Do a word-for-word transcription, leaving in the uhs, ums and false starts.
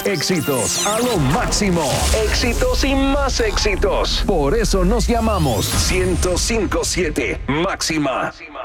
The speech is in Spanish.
Éxitos a lo máximo. Éxitos y más éxitos. Por eso nos llamamos ciento cinco punto siete Máxima.